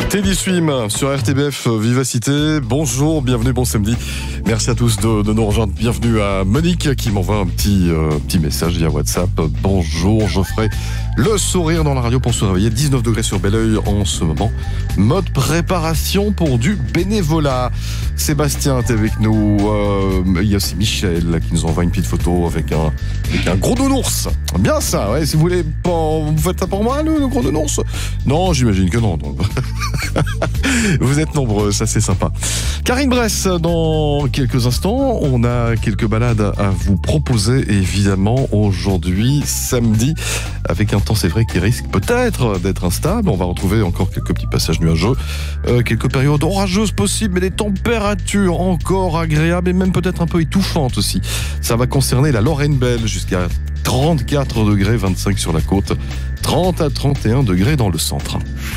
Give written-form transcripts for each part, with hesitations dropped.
Teddy Swim sur RTBF Vivacité. Bonjour, bienvenue, bon samedi. Merci à tous de nous rejoindre. Bienvenue à Monique qui m'envoie un petit message via WhatsApp. Bonjour, Geoffrey. Le sourire dans la radio pour se réveiller. 19 degrés sur Belleuil en ce moment. Mode préparation pour du bénévolat. Sébastien est avec nous. Il y a aussi Michel qui nous envoie une petite photo avec un gros nounours. Bien ça, ouais. Si vous voulez, vous faites ça pour moi, le gros nounours? Non, j'imagine que non. Donc. Vous êtes nombreux, ça c'est sympa. Karine Bress, dans quelques instants, on a quelques balades à vous proposer, évidemment, aujourd'hui, samedi, avec un temps, c'est vrai, qui risque peut-être d'être instable. On va retrouver encore quelques petits passages nuageux, quelques périodes orageuses possibles, mais des températures encore agréables et même peut-être un peu étouffantes aussi. Ça va concerner la Lorraine belge jusqu'à 34 degrés, 25 sur la côte, 30 à 31 degrés dans le centre.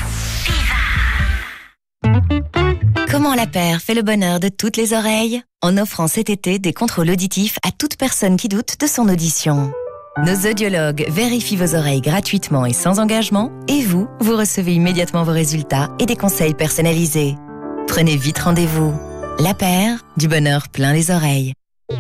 Comment la paire fait le bonheur de toutes les oreilles? En offrant cet été des contrôles auditifs à toute personne qui doute de son audition. Nos audiologues vérifient vos oreilles gratuitement et sans engagement, et vous recevez immédiatement vos résultats et des conseils personnalisés. Prenez vite rendez-vous. La paire, du bonheur plein les oreilles.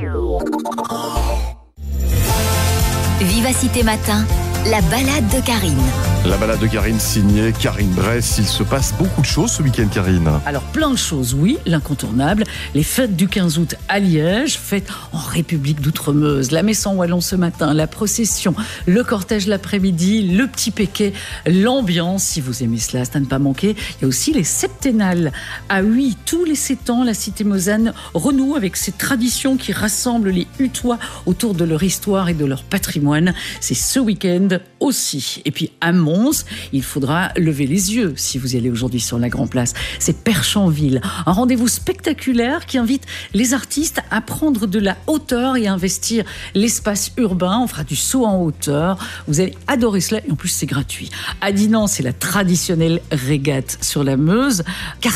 Vivacité Matin, la balade de Karine. La balade de Karine signée Karine Bress. Il se passe beaucoup de choses ce week-end, Karine. Alors plein de choses, oui, l'incontournable. Les fêtes du 15 août à Liège, fêtes en République d'Outremeuse, la messe en wallon ce matin, la procession, le cortège l'après-midi, le petit péquet, l'ambiance, si vous aimez cela, c'est à ne pas manquer. Il y a aussi les septennales. Ah oui, tous les 7 ans, la cité mosane renoue avec ces traditions qui rassemblent les Hutois autour de leur histoire et de leur patrimoine. C'est ce week-end aussi. Et puis à Mons, il faudra lever les yeux si vous y allez aujourd'hui sur la Grand Place. C'est Perchanville, un rendez-vous spectaculaire qui invite les artistes à prendre de la hauteur et à investir l'espace urbain. On fera du saut en hauteur. Vous allez adorer cela et en plus c'est gratuit. À Dinan, c'est la traditionnelle régate sur la Meuse,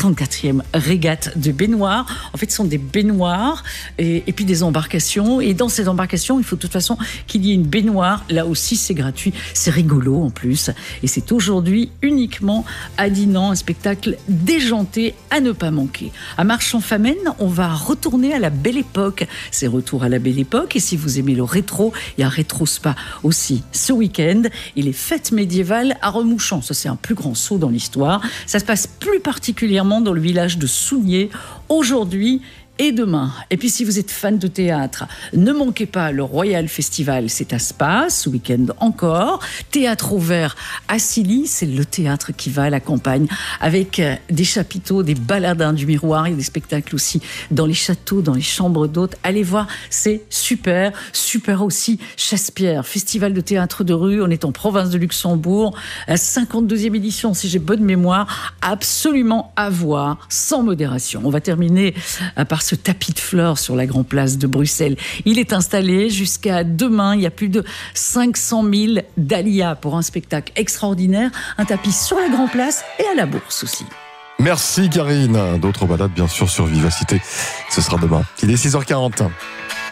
44e régate de baignoire. En fait, ce sont des baignoires et puis des embarcations. Et dans ces embarcations, il faut de toute façon qu'il y ait une baignoire. Là aussi, c'est gratuit. C'est rigolo en plus. Et c'est aujourd'hui uniquement à Dinan, un spectacle déjanté à ne pas manquer. À Marchand-Famenne, on va retourner à la belle époque. C'est retour à la belle époque. Et si vous aimez le rétro, il y a un rétro spa aussi ce week-end. Et les fêtes médiévales à Remouchant. Ça, c'est un plus grand saut dans l'histoire. Ça se passe plus particulièrement dans le village de Sounier. Aujourd'hui et demain. Et puis si vous êtes fan de théâtre, ne manquez pas le Royal Festival, c'est à Spa, ce week-end encore. Théâtre ouvert à Silly, c'est le théâtre qui va à la campagne, avec des chapiteaux, des baladins du miroir, il y a des spectacles aussi dans les châteaux, dans les chambres d'hôtes. Allez voir, c'est super. Super aussi, Chasse-Pierre, festival de théâtre de rue, on est en province de Luxembourg, la 52e édition, si j'ai bonne mémoire, absolument à voir, sans modération. On va terminer par ce tapis de fleurs sur la Grand Place de Bruxelles. Il est installé jusqu'à demain. Il y a plus de 500 000 dahlias pour un spectacle extraordinaire. Un tapis sur la Grand Place et à la Bourse aussi. Merci Karine. D'autres balades bien sûr sur Vivacité. Ce sera demain. Il est 6h40.